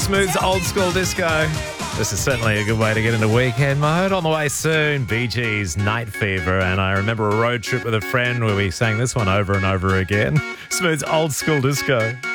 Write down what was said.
Smooth's old school disco. This is certainly a good way to get into weekend mode. On the way soon, Bee Gees' Night Fever. And I remember a road trip with a friend where we sang this one over and over again. Smooth's old school disco.